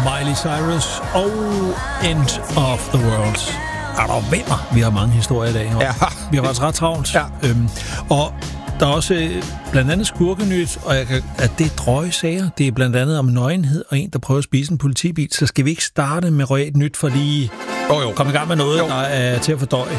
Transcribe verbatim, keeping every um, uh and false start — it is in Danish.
Miley Cyrus og End of the World. Er der vimmer? Vi har mange historier i dag. Ja. Vi har faktisk ret travlt. Ja. Øhm, og der er også øh, blandt andet skurkenyt, og jeg kan, at det er drøje sager. Det er blandt andet om nøgenhed og en, der prøver at spise en politibil. Så skal vi ikke starte med royalt nyt for lige oh, jo. komme i gang med noget, jo. der er til at fordøje.